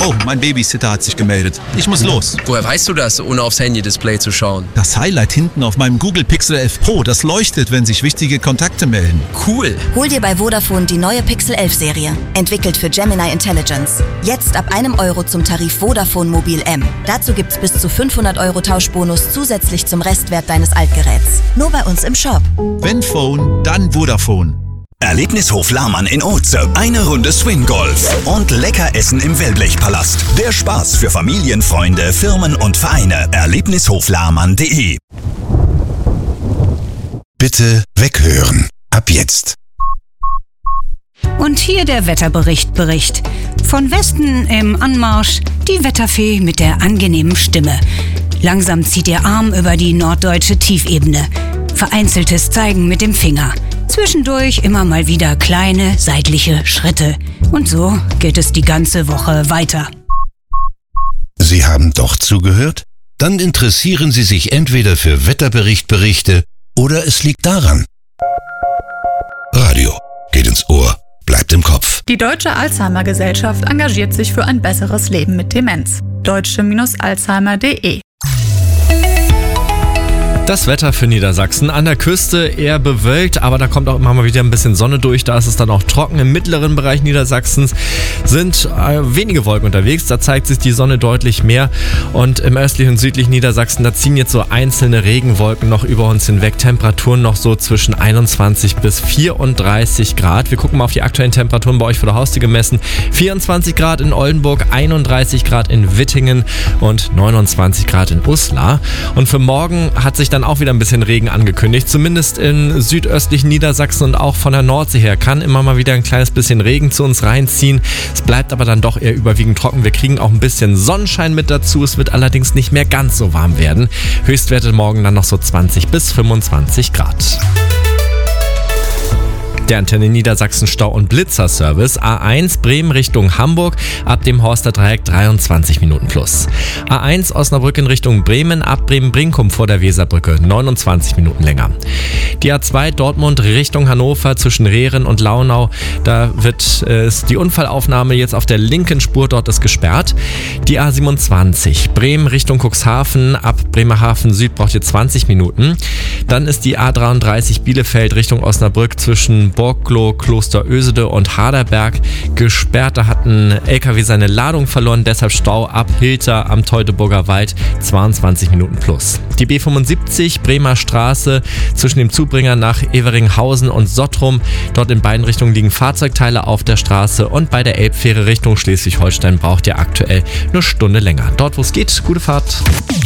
Oh, mein Babysitter hat sich gemeldet. Ich muss los. Woher weißt du das, ohne aufs Handy-Display zu schauen? Das Highlight hinten auf meinem Google Pixel 11 Pro, das leuchtet, wenn sich wichtige Kontakte melden. Cool. Hol dir bei Vodafone die neue Pixel 11 Serie. Entwickelt für Gemini Intelligence. Jetzt ab €1 zum Tarif Vodafone Mobil M. Dazu gibt's bis zu 500 € Tauschbonus zusätzlich zum Restwert deines Altgeräts. Nur bei uns im Shop. Wenn Phone, dann Vodafone. Erlebnishof Lahmann in Oetze. Eine Runde Swing-Golf und lecker Essen im Wellblechpalast. Der Spaß für Familien, Freunde, Firmen und Vereine. Erlebnishoflahmann.de. Bitte weghören. Ab jetzt. Und hier der Wetterbericht. Von Westen im Anmarsch die Wetterfee mit der angenehmen Stimme. Langsam zieht ihr Arm über die norddeutsche Tiefebene. Vereinzeltes Zeigen mit dem Finger. Zwischendurch immer mal wieder kleine seitliche Schritte. Und so geht es die ganze Woche weiter. Sie haben doch zugehört? Dann interessieren Sie sich entweder für Wetterberichte oder es liegt daran. Radio geht ins Ohr, bleibt im Kopf. Die Deutsche Alzheimer-Gesellschaft engagiert sich für ein besseres Leben mit Demenz. deutsche-alzheimer.de. Das Wetter für Niedersachsen. An der Küste eher bewölkt, aber da kommt auch immer mal wieder ein bisschen Sonne durch. Da ist es dann auch trocken. Im mittleren Bereich Niedersachsens sind wenige Wolken unterwegs. Da zeigt sich die Sonne deutlich mehr. Und im östlichen und südlichen Niedersachsen, da ziehen jetzt so einzelne Regenwolken noch über uns hinweg. Temperaturen noch so zwischen 21 bis 34 Grad. Wir gucken mal auf die aktuellen Temperaturen bei euch vor der Haustür gemessen. 24 Grad in Oldenburg, 31 Grad in Wittingen und 29 Grad in Uslar. Und für morgen hat sich dann auch wieder ein bisschen Regen angekündigt, zumindest in südöstlichen Niedersachsen und auch von der Nordsee her kann immer mal wieder ein kleines bisschen Regen zu uns reinziehen. Es bleibt aber dann doch eher überwiegend trocken. Wir kriegen auch ein bisschen Sonnenschein mit dazu. Es wird allerdings nicht mehr ganz so warm werden. Höchstwerte morgen dann noch so 20 bis 25 Grad. Der Antenne Niedersachsen Stau- und Blitzerservice. A1 Bremen Richtung Hamburg ab dem Horster Dreieck 23 Minuten plus. A1 Osnabrück in Richtung Bremen ab Bremen-Brinkum vor der Weserbrücke 29 Minuten länger. Die A2 Dortmund Richtung Hannover zwischen Rehren und Launau. Da wird die Unfallaufnahme jetzt auf der linken Spur, dort ist gesperrt. Die A27 Bremen Richtung Cuxhaven ab Bremerhaven Süd braucht ihr 20 Minuten. Dann ist die A33 Bielefeld Richtung Osnabrück zwischen Borglow, Kloster Ösede und Haderberg gesperrt. Da hat ein LKW seine Ladung verloren, deshalb Stau ab Hilter am Teutoburger Wald 22 Minuten plus. Die B75 Bremer Straße zwischen dem Zubringer nach Everinghausen und Sottrum. Dort in beiden Richtungen liegen Fahrzeugteile auf der Straße und bei der Elbfähre Richtung Schleswig-Holstein braucht ihr aktuell eine Stunde länger. Dort wo es geht, gute Fahrt.